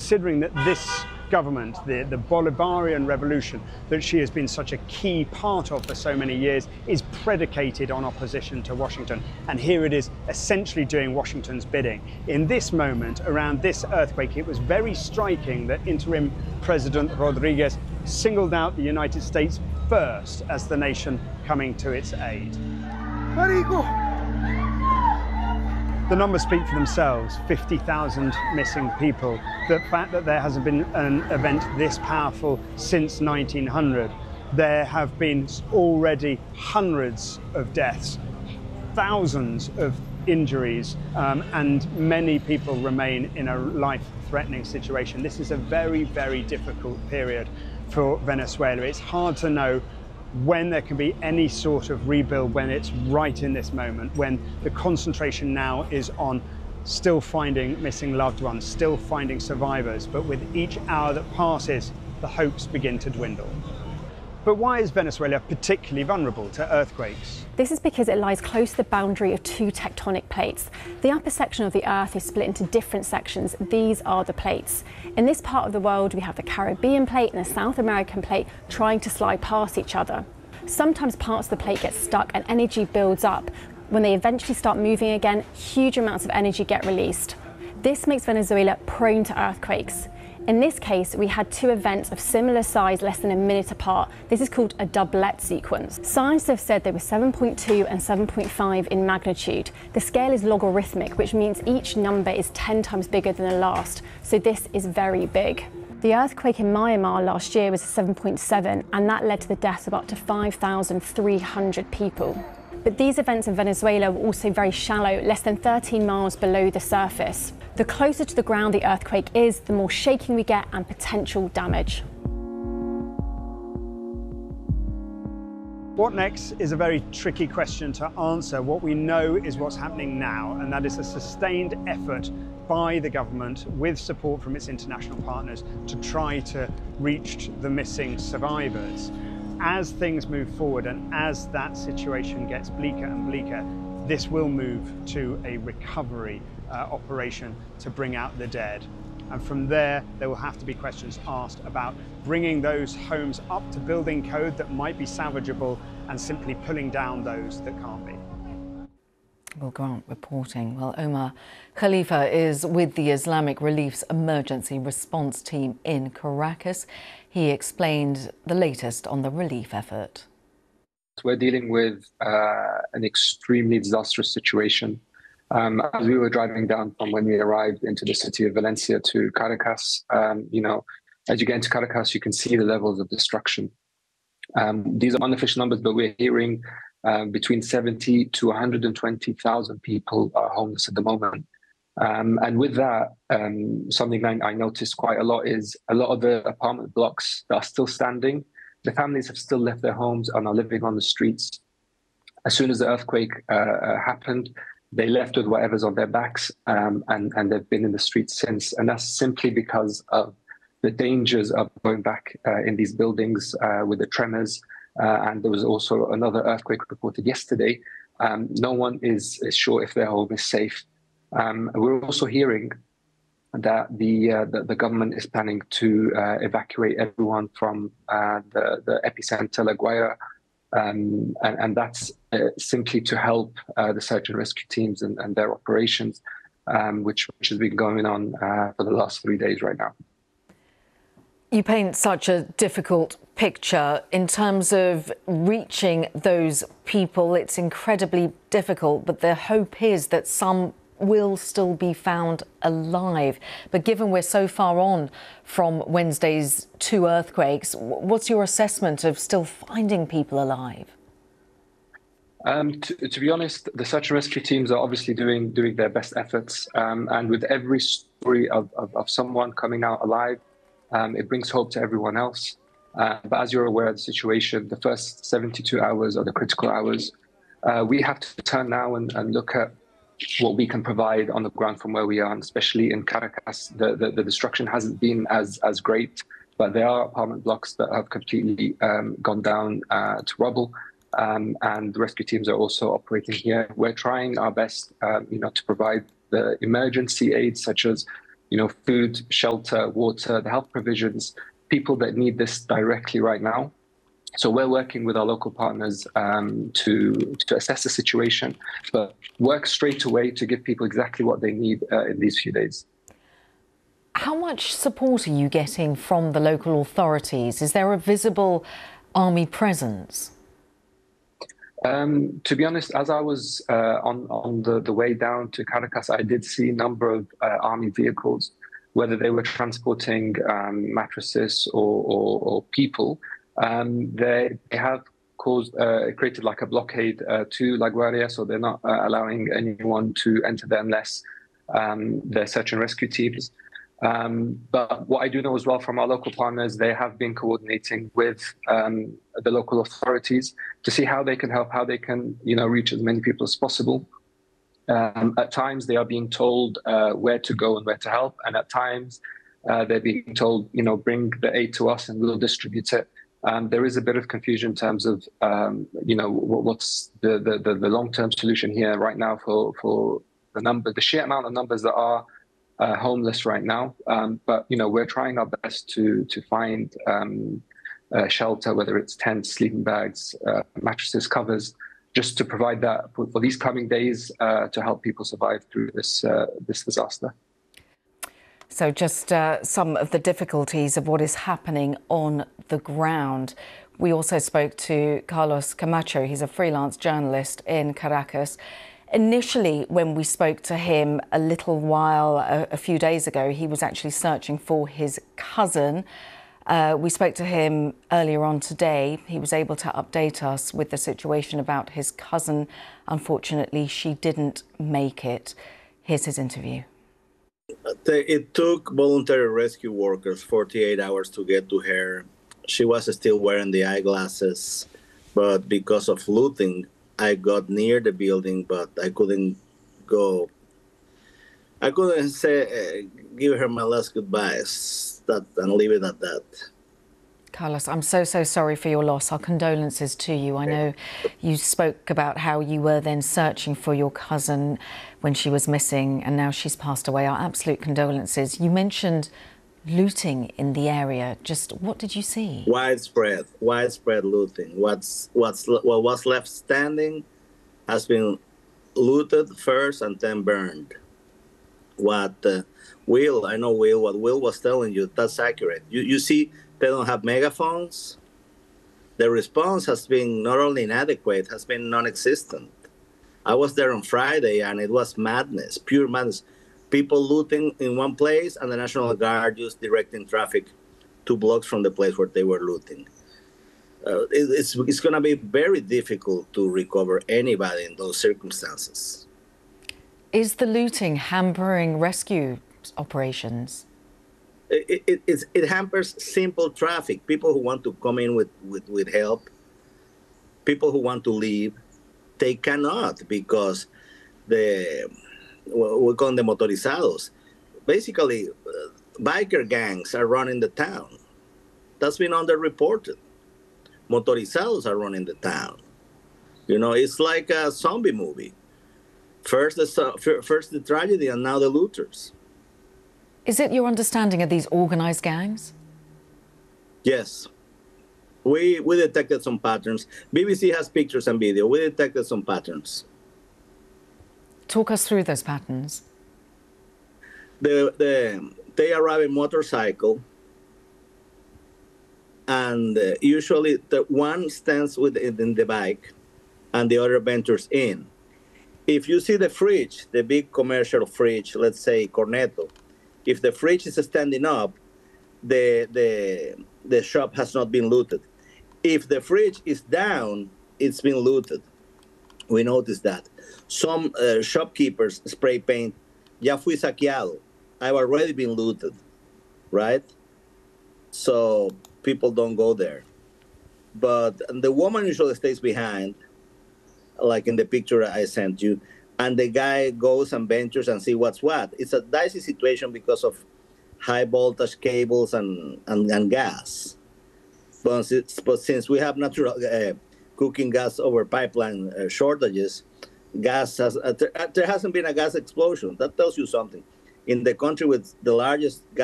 considering that this government, the Bolivarian revolution that she has been such a key part of for so many years, is predicated on opposition to Washington. And here it is essentially doing Washington's bidding. In this moment, around this earthquake, it was very striking that interim President Rodriguez singled out the United States first as the nation coming to its aid. The numbers speak for themselves, 50,000 missing people. The fact that there hasn't been an event this powerful since 1900. There have been already hundreds of deaths, thousands of injuries, and many people remain in a life-threatening situation. This is a very, very difficult period for Venezuela. It's hard to know when there can be any sort of rebuild, when it's right in this moment, when the concentration now is on still finding missing loved ones, still finding survivors. But with each hour that passes, the hopes begin to dwindle. But why is Venezuela particularly vulnerable to earthquakes? This is because it lies close to the boundary of two tectonic plates. The upper section of the Earth is split into different sections. These are the plates. In this part of the world, we have the Caribbean plate and the South American plate trying to slide past each other. Sometimes parts of the plate get stuck and energy builds up. When they eventually start moving again, huge amounts of energy get released. This makes Venezuela prone to earthquakes. In this case, we had two events of similar size less than a minute apart. This is called a doublet sequence. Scientists have said they were 7.2 and 7.5 in magnitude. The scale is logarithmic, which means each number is 10 times bigger than the last. So this is very big. The earthquake in Myanmar last year was 7.7, and that led to the deaths of up to 5,300 people. But these events in Venezuela were also very shallow, less than 13 miles below the surface. The closer to the ground the earthquake is, the more shaking we get and potential damage. What next is a very tricky question to answer. What we know is what's happening now, and that is a sustained effort by the government with support from its international partners to try to reach the missing survivors. As things move forward and as that situation gets bleaker and bleaker, this will move to a recovery operation to bring out the dead. And from there will have to be questions asked about bringing those homes up to building code that might be salvageable and simply pulling down those that can't be. Will Grant reporting. Well, Omar Khalifa is with the Islamic Relief's emergency response team in Caracas. He explained the latest on the relief effort. We're dealing with an extremely disastrous situation. As we were driving down from when we arrived into the city of Valencia to Caracas, as you get into Caracas, you can see the levels of destruction. These are unofficial numbers, but we're hearing between 70 to 120,000 people are homeless at the moment. And with that, something I noticed quite a lot is a lot of the apartment blocks that are still standing, the families have still left their homes and are living on the streets. As soon as the earthquake happened, they left with whatever's on their backs, and they've been in the streets since. And that's simply because of the dangers of going back in these buildings with the tremors. And there was also another earthquake reported yesterday. No one is sure if their home is safe. We're also hearing that the government is planning to evacuate everyone from the epicenter, La Guaira, and that's simply to help the search and rescue teams and their operations, which has been going on for the last 3 days right now. You paint such a difficult picture in terms of reaching those people. It's incredibly difficult, but the hope is that some will still be found alive. But given we're so far on from Wednesday's two earthquakes, what's your assessment of still finding people alive? To be honest, the search and rescue teams are obviously doing their best efforts. And with every story of someone coming out alive, it brings hope to everyone else. But as you're aware of the situation, the first 72 hours are the critical hours. We have to turn now and look at what we can provide on the ground from where we are, and especially in Caracas. The destruction hasn't been as great, but there are apartment blocks that have completely gone down to rubble, and the rescue teams are also operating here. We're trying our best, to provide the emergency aid, such as food, shelter, water, the health provisions, people that need this directly right now. So we're working with our local partners to assess the situation, but work straight away to give people exactly what they need in these few days. How much support are you getting from the local authorities? Is there a visible army presence? To be honest, as I was on the way down to Caracas, I did see a number of army vehicles, whether they were transporting mattresses or people. They have created like a blockade to La Guardia, so they're not allowing anyone to enter there unless they're search and rescue teams. But what I do know as well from our local partners, they have been coordinating with the local authorities to see how they can help, how they can, reach as many people as possible. At times, they are being told where to go and where to help, and at times they're being told, bring the aid to us and we'll distribute it. There is a bit of confusion in terms of, what's the long-term solution here right now for the sheer amount of numbers that are homeless right now. But we're trying our best to find shelter, whether it's tents, sleeping bags, mattresses, covers, just to provide that for these coming days to help people survive through this disaster. So just some of the difficulties of what is happening on the ground. We also spoke to Carlos Camacho. He's a freelance journalist in Caracas. Initially, when we spoke to him a few days ago, he was actually searching for his cousin. We spoke to him earlier on today. He was able to update us with the situation about his cousin. Unfortunately, she didn't make it. Here's his interview. It took voluntary rescue workers 48 hours to get to her. She was still wearing the eyeglasses, but because of looting, I got near the building, but I couldn't go. I couldn't give her my last goodbyes and leave it at that. Carlos, I'm so sorry for your loss. Our condolences to you. I know you spoke about how you were then searching for your cousin when she was missing, and now she's passed away. Our absolute condolences. You mentioned looting in the area. Just what did you see? Widespread looting. What was left standing has been looted first and then burned. What Will was telling you, that's accurate. You see, they don't have megaphones. The response has been not only inadequate, has been non-existent. I was there on Friday and it was madness, pure madness. People looting in one place and the National Guard just directing traffic 2 blocks from the place where they were looting. It's going to be very difficult to recover anybody in those circumstances. Is the looting hampering rescue operations? It hampers simple traffic. People who want to come in with help, people who want to leave, they cannot because we call them the motorizados. Basically, biker gangs are running the town. That's been underreported. Motorizados are running the town. It's like a zombie movie. First the tragedy and now the looters. Is it your understanding of these organized gangs? Yes. We detected some patterns. BBC has pictures and video. We detected some patterns. Talk us through those patterns. They arrive in motorcycle, and usually the one stands in the bike, and the other ventures in. If you see the fridge, the big commercial fridge, let's say Cornetto, if the fridge is standing up, the shop has not been looted. If the fridge is down, it's been looted. We noticed that. Some shopkeepers spray paint, ya fui saqueado. I've already been looted, right? So people don't go there. But the woman usually stays behind, like in the picture I sent you, and the guy goes and ventures and see what's what. It's a dicey situation because of high voltage cables and gas. But since we have natural cooking gas over pipeline shortages, there hasn't been a gas explosion. That tells you something. in the country with the largest